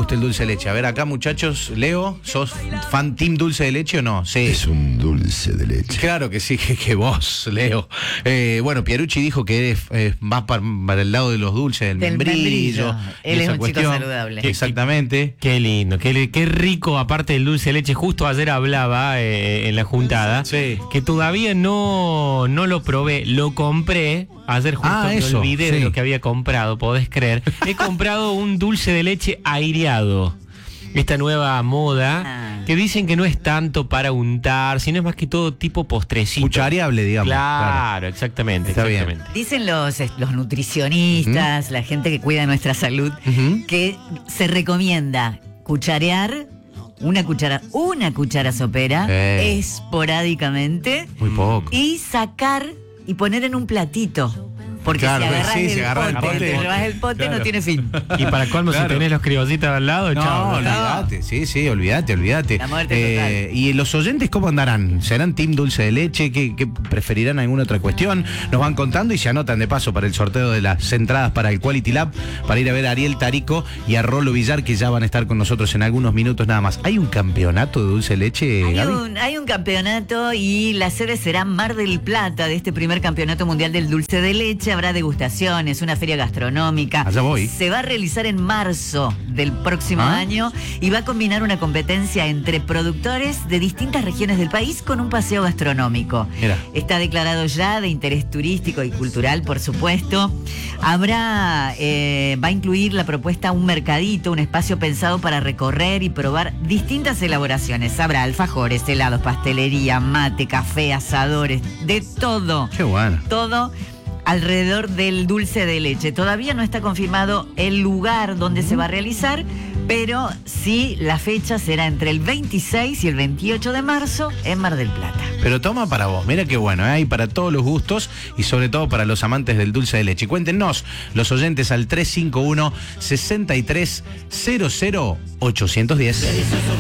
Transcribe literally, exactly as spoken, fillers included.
gusta el dulce de leche. A ver, acá, muchachos, Leo, ¿sos fan team dulce de leche o no? Sí. Es un dulce de leche. Claro que sí, que, que vos, Leo. Eh, bueno, Pierucci dijo que es eh, más para, para el lado de los dulces, del, Del membrillo. membrillo. Él es un chico saludable. Que, exactamente. Qué lindo, qué, qué rico, aparte del dulce de leche. Justo ayer hablaba eh, en la juntada Sí. que todavía no, no lo probé, lo compré. Ayer justo Ah, me eso, olvidé sí. de lo que había comprado, podés creer. He comprado un dulce de leche aireado. Esta nueva moda Ah. que dicen que no es tanto para untar, sino es más que todo tipo postrecito. Cuchareable, digamos. Claro, exactamente, Está bien. exactamente. Dicen los, los nutricionistas, uh-huh. la gente que cuida nuestra salud, Uh-huh. que se recomienda cucharear una cuchara, una cuchara sopera Eh. esporádicamente Muy poco. y sacar y poner en un platito. Porque Claro, si agarras sí, el, si agarras el pote, pote, te llevas el pote, claro. no tiene fin. Y para colmo, Claro. si tenés los criollitos al lado, No, chao. olvídate, sí, sí, olvídate, olvídate. La muerte ¿Y los oyentes cómo andarán? ¿Serán team dulce de leche? ¿Qué, qué preferirán alguna otra cuestión? Nos van contando y se anotan de paso para el sorteo de las entradas para el Quality Lab, para ir a ver a Ariel Tarico y a Rolo Villar, que ya van a estar con nosotros en algunos minutos nada más. ¿Hay un campeonato de dulce de leche, Hay Gaby? un, hay un campeonato y la sede será Mar del Plata de este primer campeonato mundial del dulce de leche. Habrá degustaciones, una feria gastronómica. Allá voy. Se va a realizar en marzo del próximo ¿Ah? año y va a combinar una competencia entre productores de distintas regiones del país con un paseo gastronómico. Mira. Está declarado ya de interés turístico y cultural, por supuesto. Habrá, eh, va a incluir la propuesta un mercadito, un espacio pensado para recorrer y probar distintas elaboraciones. Habrá alfajores, helados, pastelería, mate, café, asadores, de todo. Qué bueno. Todo alrededor del dulce de leche. Todavía no está confirmado el lugar donde se va a realizar, pero sí la fecha será entre el veintiséis y el veintiocho de marzo en Mar del Plata. Pero toma para vos, mira qué bueno, ¿eh? Hay para todos los gustos y sobre todo para los amantes del dulce de leche. Cuéntenos, los oyentes, al tres cinco uno, seis tres cero cero ocho uno cero.